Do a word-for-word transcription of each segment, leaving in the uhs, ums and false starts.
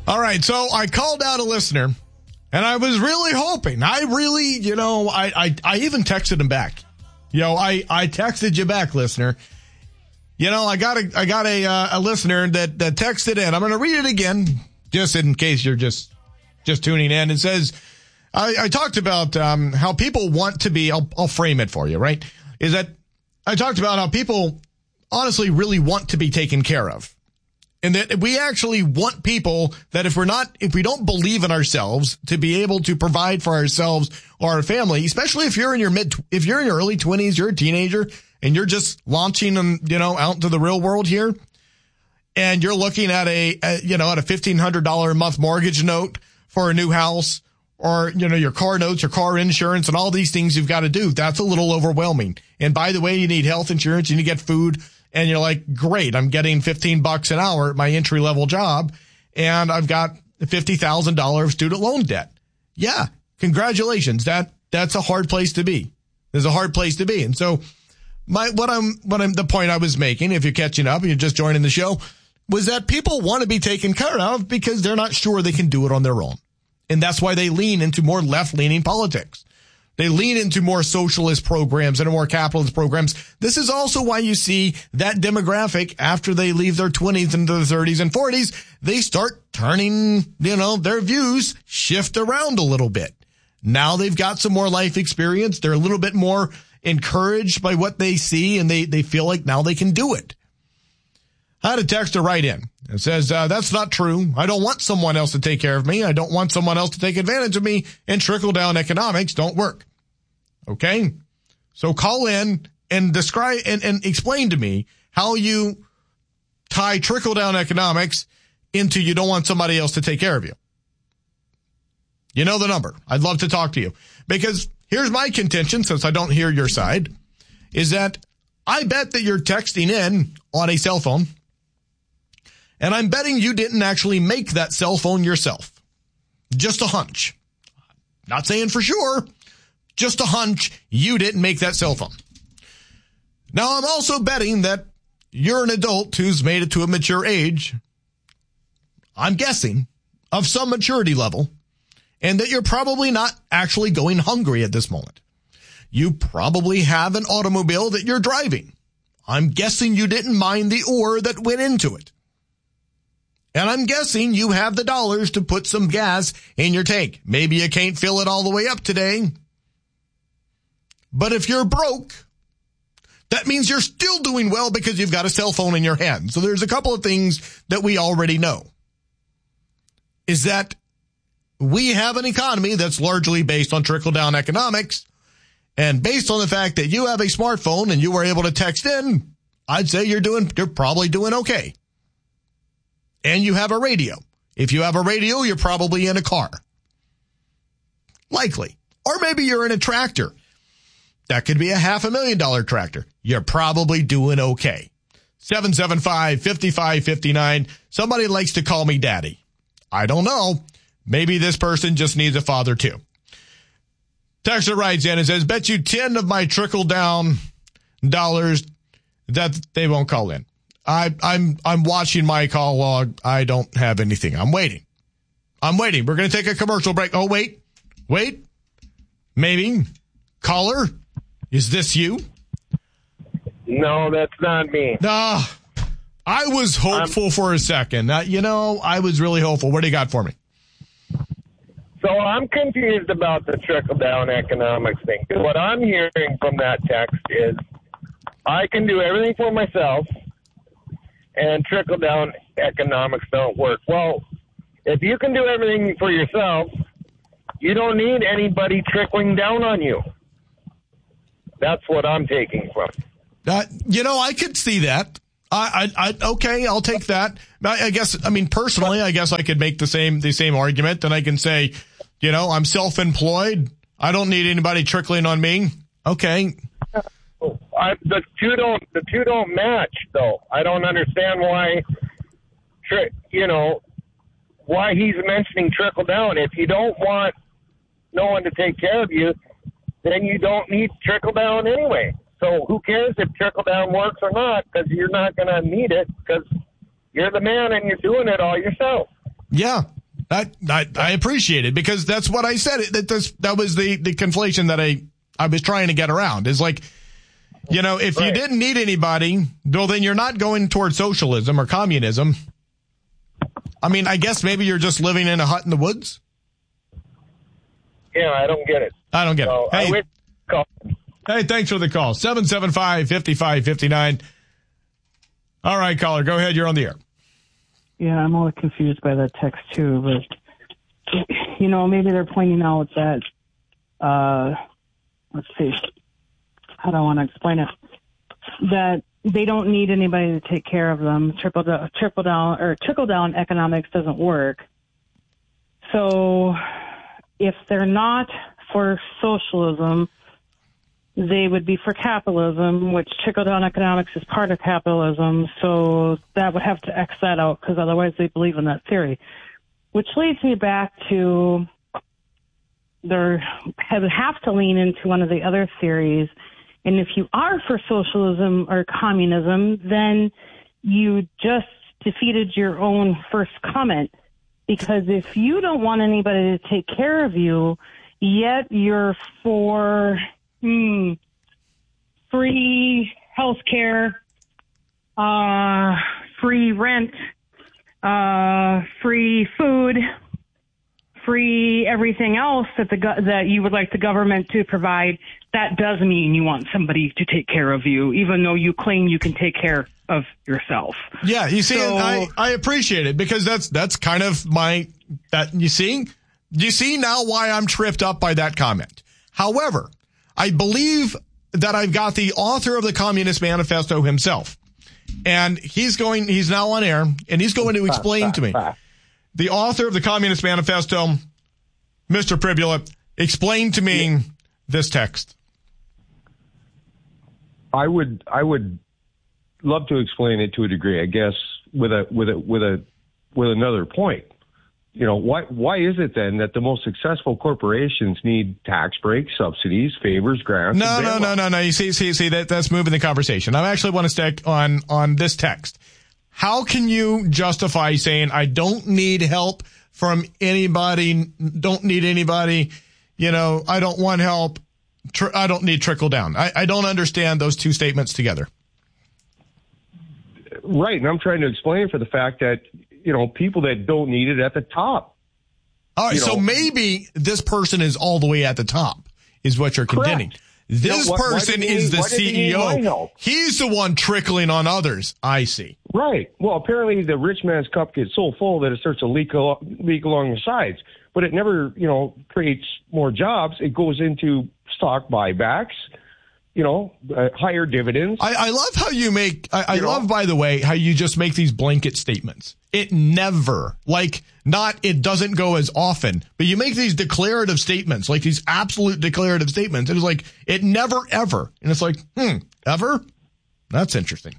All right, so I called out a listener, and I was really hoping. I really, you know, I I, I even texted him back. You know, I, I texted you back, listener. You know, I got a I got a uh, a listener that, that texted in. I'm going to read it again, just in case you're just just tuning in. It says, I, I talked about um, how people want to be. I'll, I'll frame it for you, right? Is that I talked about how people honestly really want to be taken care of. And that we actually want people that if we're not, if we don't believe in ourselves to be able to provide for ourselves or our family, especially if you're in your mid, if you're in your early twenties, you're a teenager and you're just launching them, you know, out into the real world here. And you're looking at a, a you know, at a fifteen hundred dollars a month mortgage note for a new house or, you know, your car notes, your car insurance and all these things you've got to do. That's a little overwhelming. And by the way, you need health insurance, you need to get food. And you're like, great, I'm getting fifteen bucks an hour at my entry level job. And I've got fifty thousand dollars student loan debt. Yeah. Congratulations. That, that's a hard place to be. There's a hard place to be. And so my, what I'm, what I'm, the point I was making, if you're catching up and you're just joining the show, was that people want to be taken care of because they're not sure they can do it on their own. And that's why they lean into more left-leaning politics. They lean into more socialist programs and more capitalist programs. This is also why you see that demographic after they leave their twenties into their thirties and forties, they start turning, you know, their views shift around a little bit. Now they've got some more life experience. They're a little bit more encouraged by what they see and they, they feel like now they can do it. I had a texter write in. It says, uh, that's not true. I don't want someone else to take care of me. I don't want someone else to take advantage of me, and trickle-down economics don't work. Okay? So call in and describe and, and explain to me how you tie trickle-down economics into you don't want somebody else to take care of you. You know the number. I'd love to talk to you. Because here's my contention, since I don't hear your side, is that I bet that you're texting in on a cell phone, and I'm betting you didn't actually make that cell phone yourself. Just a hunch. Not saying for sure. Just a hunch. You didn't make that cell phone. Now, I'm also betting that you're an adult who's made it to a mature age, I'm guessing, of some maturity level, and that you're probably not actually going hungry at this moment. You probably have an automobile that you're driving. I'm guessing you didn't mind the ore that went into it. And I'm guessing you have the dollars to put some gas in your tank. Maybe you can't fill it all the way up today. But if you're broke, that means you're still doing well because you've got a cell phone in your hand. So there's a couple of things that we already know. Is that we have an economy that's largely based on trickle-down economics. And based on the fact that you have a smartphone and you were able to text in, I'd say you're doing, you're probably doing okay. And you have a radio. If you have a radio, you're probably in a car. Likely. Or maybe you're in a tractor. That could be a half a million dollar tractor. You're probably doing okay. seven seven five, five five five nine. Somebody likes to call me daddy. I don't know. Maybe this person just needs a father too. Texter writes in and says, bet you ten of my trickle down dollars that they won't call in. I, I'm, I'm watching my call log. I don't have anything. I'm waiting. I'm waiting. We're going to take a commercial break. Oh, wait, wait, maybe caller. Is this you? No, that's not me. Nah, I was hopeful I'm, for a second. Uh, you know, I was really hopeful. What do you got for me? So I'm confused about the trickle-down economics thing. What I'm hearing from that text is I can do everything for myself, and trickle-down economics don't work. Well, if you can do everything for yourself, you don't need anybody trickling down on you. That's what I'm taking from. Uh, you know, I could see that. I, I, I, okay, I'll take that. I, I guess, I mean, personally, I guess I could make the same, the same argument, and I can say, you know, I'm self-employed. I don't need anybody trickling on me. Okay. I, the two don't, the two don't match, though. I don't understand why, tri- you know, why he's mentioning trickle down. If you don't want no one to take care of you, then you don't need trickle down anyway. So who cares if trickle down works or not? Because you're not going to need it because you're the man and you're doing it all yourself. Yeah, I, I, I appreciate it because that's what I said. That this, that was the, the conflation that I, I was trying to get around is like, you know, if right. you didn't need anybody, well, then you're not going towards socialism or communism. I mean, I guess maybe you're just living in a hut in the woods. Yeah, I don't get it. I don't get so it. Hey, I wish call. hey, thanks for the call. seven seven five, five five five nine. All right, caller, go ahead. You're on the air. Yeah, I'm a little confused by that text, too. But, you know, maybe they're pointing out that, uh, let's see, how do I want to explain it? That they don't need anybody to take care of them. Trickle down, trickle down, or trickle down economics doesn't work. So if they're not for socialism, they would be for capitalism, which trickle-down economics is part of capitalism, so that would have to X that out, because otherwise they believe in that theory. Which leads me back to they have to lean into one of the other theories, and if you are for socialism or communism, then you just defeated your own first comment, because if you don't want anybody to take care of you, yet you're for... Hmm. Free health care, uh, free rent, uh, free food, free everything else that the go- that you would like the government to provide. That does mean you want somebody to take care of you, even though you claim you can take care of yourself. Yeah, you see, so, I, I appreciate it because that's that's kind of my that you see, you see now why I'm tripped up by that comment. However, I believe that I've got the author of the Communist Manifesto himself, and he's going, he's now on air, and he's going to explain to me. The author of the Communist Manifesto, Mister Pribula, explain to me yeah. this text. I would, I would love to explain it to a degree, I guess, with a, with a, with a, with another point. You know, why why is it then that the most successful corporations need tax breaks, subsidies, favors, grants? No, no, no, no, no. You see, see, see, that, that's moving the conversation. I actually want to stick on, on this text. How can you justify saying I don't need help from anybody, don't need anybody, you know, I don't want help, tr- I don't need trickle down. I, I don't understand those two statements together. Right, and I'm trying to explain for the fact that, you know, people that don't need it at the top. All right, you know, so maybe this person is all the way at the top, is what you're contending. Correct. This no, why, person why is need, the C E O. He's the one trickling on others. I see. Right. Well, apparently the rich man's cup gets so full that it starts to leak, al- leak along the sides. But it never, you know, creates more jobs. It goes into stock buybacks. You know, uh, higher dividends. I, I love how you make, I, I you love, know? by the way, how you just make these blanket statements. It never, like, not, it doesn't go as often, but you make these declarative statements, like these absolute declarative statements. It's like, it never, ever. And it's like, hmm, ever? That's interesting.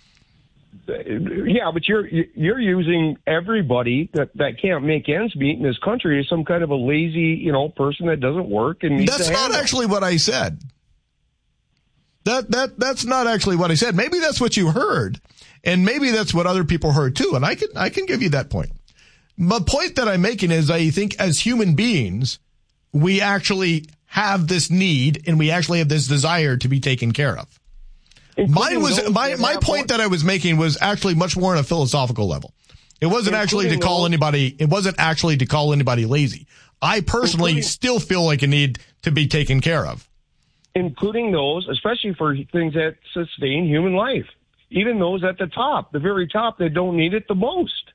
Yeah, but you're you're using everybody that, that can't make ends meet in this country as some kind of a lazy, you know, person that doesn't work. And needs That's to not handle. actually what I said. That that that's not actually what I said. Maybe that's what you heard, and maybe that's what other people heard too. And I can I can give you that point. The point that I'm making is I think as human beings, we actually have this need and we actually have this desire to be taken care of. Mine was my my point that I was making was actually much more on a philosophical level. It wasn't actually to call anybody. It wasn't actually to call anybody lazy. I personally still feel like a need to be taken care of. Including those, especially for things that sustain human life. Even those at the top, the very top, that don't need it the most.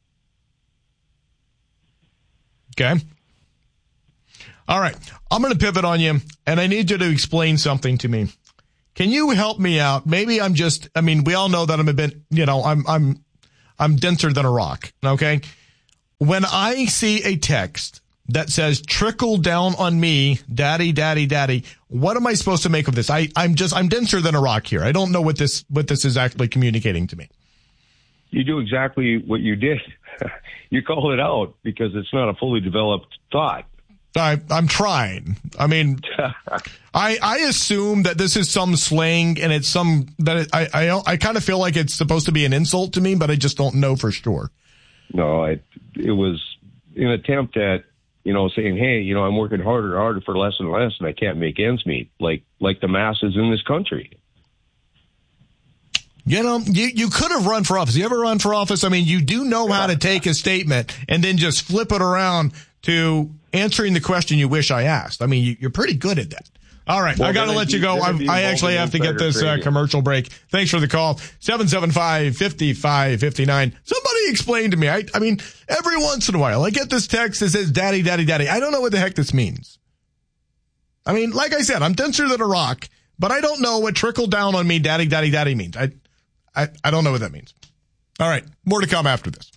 Okay. All right. I'm going to pivot on you, and I need you to explain something to me. Can you help me out? Maybe I'm just, I mean, we all know that I'm a bit, you know, I'm, I'm, I'm denser than a rock. Okay. When I see a text that says trickle down on me, daddy, daddy, daddy, what am I supposed to make of this? I, I'm just, I'm denser than a rock here. I don't know what this, what this is actually communicating to me. You do exactly what you did. You call it out because it's not a fully developed thought. I, I'm trying. I mean, I, I assume that this is some slang and it's some, that it, I, I, I kind of feel like it's supposed to be an insult to me, but I just don't know for sure. No, it, it was, an attempt at, you know, saying, hey, you know, I'm working harder and harder for less and less, and I can't make ends meet, like like the masses in this country. You know, you, you could have run for office. You ever run for office? I mean, you do know how to take a statement and then just flip it around to answering the question you wish I asked. I mean, you, you're pretty good at that. All right, well, I got to let you go. I, I actually have to get this uh, commercial break. Thanks for the call. seven seven five, five five five nine. Somebody explain to me. I, I mean, every once in a while, I get this text that says, daddy, daddy, daddy. I don't know what the heck this means. I mean, like I said, I'm denser than a rock, but I don't know what trickle down on me, daddy, daddy, daddy means. I, I, I don't know what that means. All right, more to come after this.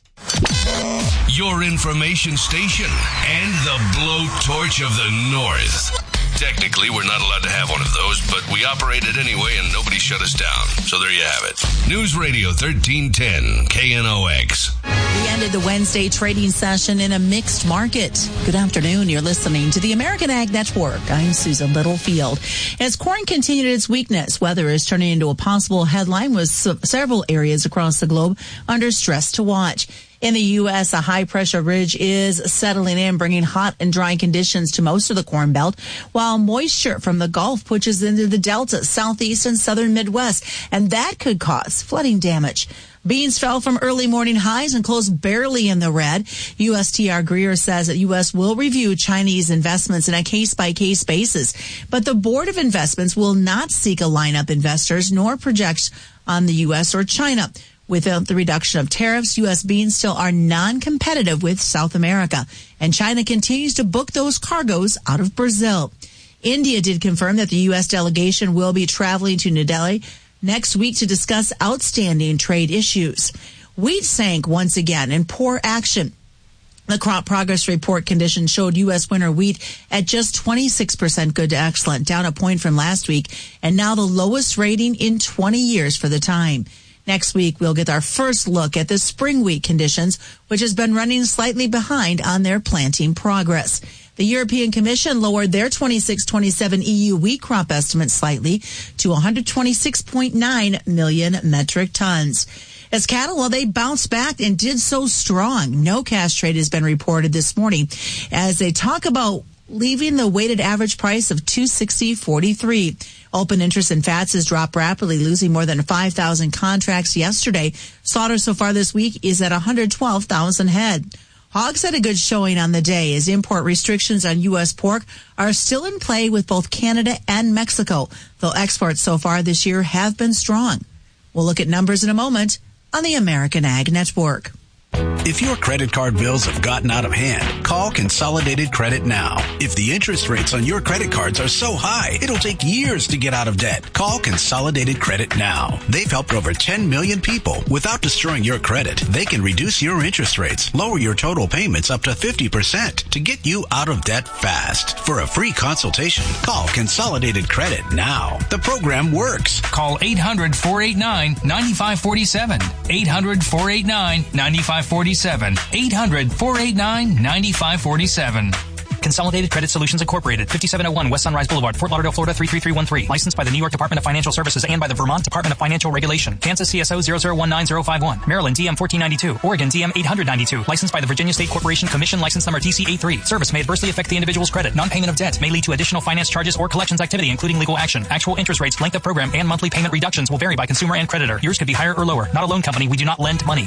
Your information station and the blowtorch of the North. Technically, we're not allowed to have one of those, but we operate it anyway, and nobody shut us down. So there you have it. News Radio thirteen ten, K N O X. We ended the Wednesday trading session in a mixed market. Good afternoon. You're listening to the American Ag Network. I'm Susan Littlefield. As corn continued its weakness, weather is turning into a possible headline with several areas across the globe under stress to watch. In the U S, a high-pressure ridge is settling in, bringing hot and dry conditions to most of the Corn Belt, while moisture from the Gulf pushes into the Delta, Southeast, and Southern Midwest, and that could cause flooding damage. Beans fell from early morning highs and closed barely in the red. U S T R Greer says that U S will review Chinese investments in a case-by-case basis, but the Board of Investments will not seek a line-up investors nor project on the U S or China. Without the reduction of tariffs, U S beans still are non-competitive with South America, and China continues to book those cargoes out of Brazil. India did confirm that the U S delegation will be traveling to New Delhi next week to discuss outstanding trade issues. Wheat sank once again in poor action. The crop progress report conditions showed U S winter wheat at just twenty-six percent good to excellent, down a point from last week, and now the lowest rating in twenty years for the time. Next week, we'll get our first look at the spring wheat conditions, which has been running slightly behind on their planting progress. The European Commission lowered their twenty-six twenty-seven E U wheat crop estimate slightly to one hundred twenty-six point nine million metric tons. As cattle, well, they bounced back and did so strong. No cash trade has been reported this morning as they talk about leaving the weighted average price of two sixty forty-three. Open interest in fats has dropped rapidly, losing more than five thousand contracts yesterday. Slaughter so far this week is at one hundred twelve thousand head. Hogs had a good showing on the day as import restrictions on U S pork are still in play with both Canada and Mexico, though exports so far this year have been strong. We'll look at numbers in a moment on the American Ag Network. If your credit card bills have gotten out of hand, call Consolidated Credit now. If the interest rates on your credit cards are so high, it'll take years to get out of debt. Call Consolidated Credit now. They've helped over ten million people. Without destroying your credit, they can reduce your interest rates, lower your total payments up to fifty percent to get you out of debt fast. For a free consultation, call Consolidated Credit now. The program works. Call eight hundred, four eight nine, nine five four seven. eight hundred, four eight nine, nine five four seven. eight hundred, four eight nine, nine five four seven. Consolidated Credit Solutions Incorporated, fifty-seven oh one West Sunrise Boulevard, Fort Lauderdale, Florida three three three one three. Licensed by the New York Department of Financial Services and by the Vermont Department of Financial Regulation. Kansas C S O zero zero one nine zero five one. Maryland D M fourteen ninety-two. Oregon D M eight hundred ninety-two. Licensed by the Virginia State Corporation Commission, license number T C A three. Service may adversely affect the individual's credit. Non-payment of debt may lead to additional finance charges or collections activity, including legal action. Actual interest rates, length of program, and monthly payment reductions will vary by consumer and creditor. Yours could be higher or lower. Not a loan company. We do not lend money.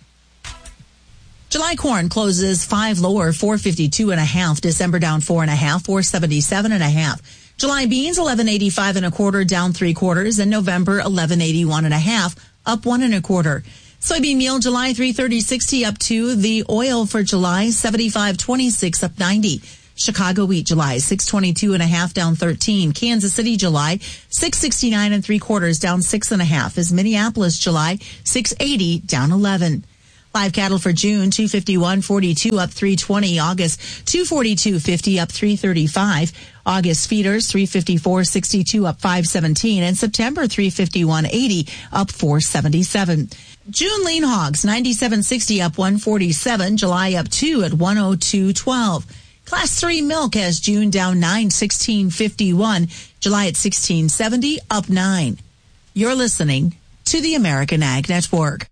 July corn closes five lower, four fifty-two and a half. December down four and a half, four seventy-seven and a half. July beans eleven eighty-five and a quarter, down three quarters, and November eleven eighty-one and a half, up one and a quarter. Soybean meal July three thirty sixty up two. The oil for July seventy-five twenty-six up ninety. Chicago wheat July six twenty-two and a half, down thirteen. Kansas City July six sixty-nine and three quarters, down six and a half. As Minneapolis July six eighty, down eleven. Live cattle for June, two fifty-one forty-two up three twenty. August, two forty-two fifty up three thirty-five. August feeders, three fifty-four sixty-two up five seventeen. And September, three fifty-one eighty up four seventy-seven. June lean hogs, ninety-seven sixty up one forty-seven. July up two at one oh two twelve. Class three milk as June down nine, sixteen fifty-one. July at sixteen seventy up nine. You're listening to the American Ag Network.